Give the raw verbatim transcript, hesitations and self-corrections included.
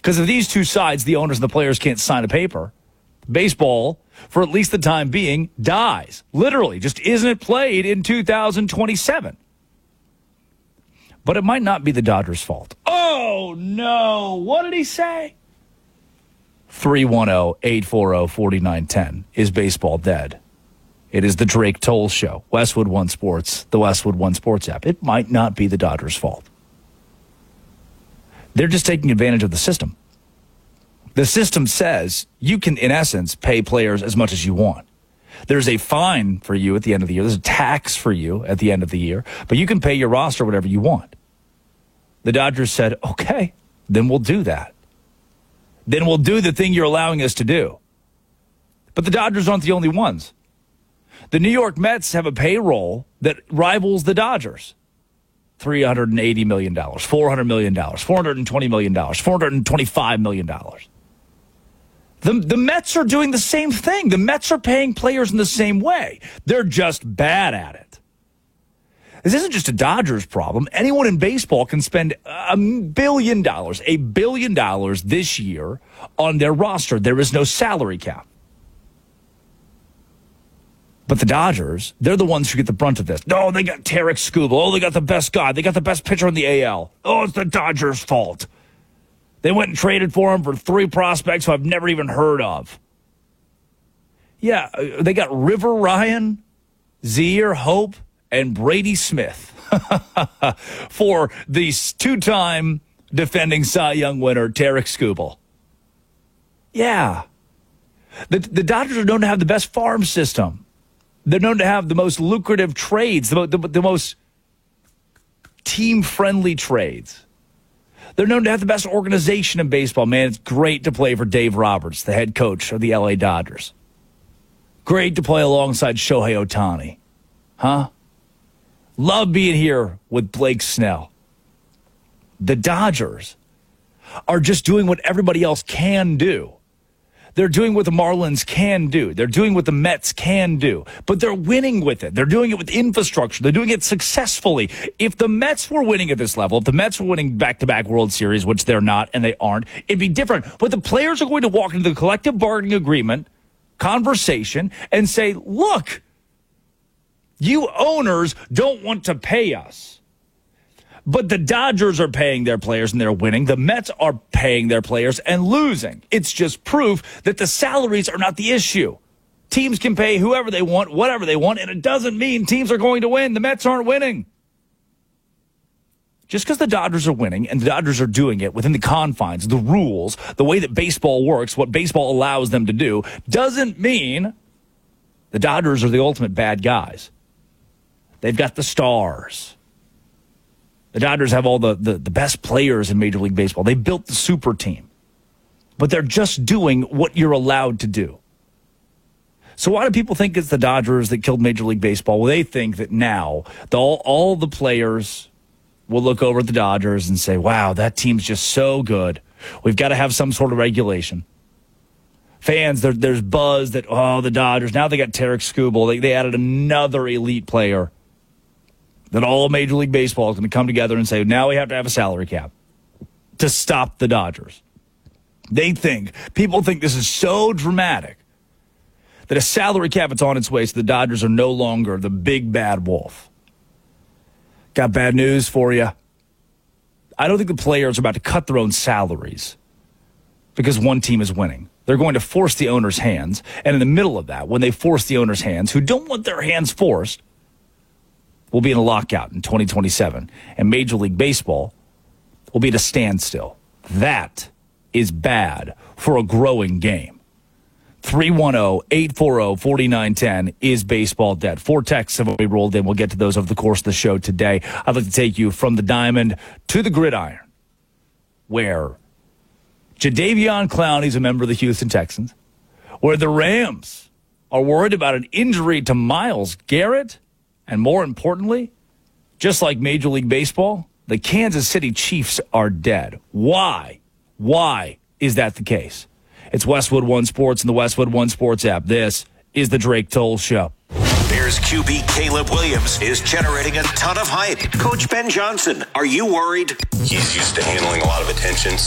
Because of these two sides, the owners and the players can't sign a paper. Baseball, for at least the time being, dies. Literally, just isn't played in two thousand twenty-seven. But it might not be the Dodgers' fault. Oh, no. What did he say? three one zero, eight four zero, four nine one zero. Is baseball dead? It is the Drake Toll Show. Westwood One Sports, the Westwood One Sports app. It might not be the Dodgers' fault. They're just taking advantage of the system. The system says you can, in essence, pay players as much as you want. There's a fine for you at the end of the year. There's a tax for you at the end of the year. But you can pay your roster whatever you want. The Dodgers said, okay, then we'll do that. Then we'll do the thing you're allowing us to do. But the Dodgers aren't the only ones. The New York Mets have a payroll that rivals the Dodgers. three hundred eighty million dollars, four hundred million dollars, four hundred twenty million dollars, four hundred twenty-five million dollars. The, the Mets are doing the same thing. The Mets are paying players in the same way. They're just bad at it. This isn't just a Dodgers problem. Anyone in baseball can spend a billion dollars, a billion dollars this year on their roster. There is no salary cap. But the Dodgers, they're the ones who get the brunt of this. No, they got Tarek Skubal. Oh, they got the best guy. They got the best pitcher in the A L. Oh, it's the Dodgers' fault. They went and traded for him for three prospects who I've never even heard of. Yeah, they got River Ryan, Zaire Hope, and Brady Smith for the two-time defending Cy Young winner, Tarek Skubal. Yeah. The, the Dodgers are known to have the best farm system. They're known to have the most lucrative trades, the, the, the most team-friendly trades. They're known to have the best organization in baseball. Man, it's great to play for Dave Roberts, the head coach of the L A Dodgers. Great to play alongside Shohei Ohtani. Huh? Love being here with Blake Snell. The Dodgers are just doing what everybody else can do. They're doing what the Marlins can do. They're doing what the Mets can do. But they're winning with it. They're doing it with infrastructure. They're doing it successfully. If the Mets were winning at this level, if the Mets were winning back-to-back World Series, which they're not and they aren't, it'd be different. But the players are going to walk into the collective bargaining agreement conversation and say, look, you owners don't want to pay us. But the Dodgers are paying their players and they're winning. The Mets are paying their players and losing. It's just proof that the salaries are not the issue. Teams can pay whoever they want, whatever they want, and it doesn't mean teams are going to win. The Mets aren't winning. Just because the Dodgers are winning and the Dodgers are doing it within the confines, the rules, the way that baseball works, what baseball allows them to do, doesn't mean the Dodgers are the ultimate bad guys. They've got the stars. The Dodgers have all the, the, the best players in Major League Baseball. They built the super team. But they're just doing what you're allowed to do. So why do people think it's the Dodgers that killed Major League Baseball? Well, they think that now the, all, all the players will look over at the Dodgers and say, wow, that team's just so good. We've got to have some sort of regulation. Fans, there, there's buzz that, oh, the Dodgers, now they got Tarek Skubal. They, they added another elite player. That all Major League Baseball is going to come together and say, now we have to have a salary cap to stop the Dodgers. They think, people think this is so dramatic that a salary cap is on its way so the Dodgers are no longer the big bad wolf. Got bad news for you. I don't think the players are about to cut their own salaries because one team is winning. They're going to force the owner's hands. And in the middle of that, when they force the owner's hands, who don't want their hands forced, we'll be in a lockout in twenty twenty-seven, and Major League Baseball will be at a standstill. That is bad for a growing game. three one zero, eight four zero, four nine one zero is baseball dead. Four texts have already rolled in. We'll get to those over the course of the show today. I'd like to take you from the diamond to the gridiron, where Jadeveon Clowney's a member of the Houston Texans, where the Rams are worried about an injury to Myles Garrett. And more importantly, just like Major League Baseball, the Kansas City Chiefs are dead. Why? Why is that the case? It's Westwood One Sports and the Westwood One Sports app. This is the Drake Toll Show. Bears Q B Caleb Williams is generating a ton of hype. Coach Ben Johnson, are you worried? He's used to handling a lot of attention.